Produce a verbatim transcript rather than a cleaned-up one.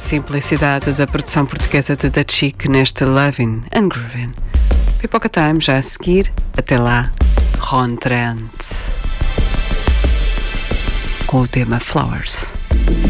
simplicidade da produção portuguesa de Da Chic neste Lovin' and Groovin'. Pipoca Time já a seguir. Até lá, Ron Trent com o tema Flowers.